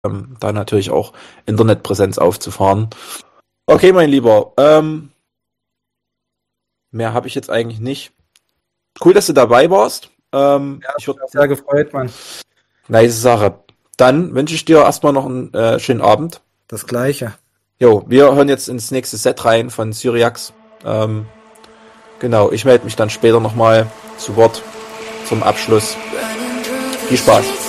da natürlich auch Internetpräsenz aufzufahren. Okay, mein Lieber, mehr habe ich jetzt eigentlich nicht. Cool, dass du dabei warst. Ich würde Sehr gefreut, Mann. nice Sache. Dann wünsche ich dir erstmal noch einen schönen Abend. Das Gleiche. Jo, wir hören jetzt ins nächste Set rein von Syriax. Genau, ich melde mich dann später nochmal zu Wort zum Abschluss. Viel Spaß.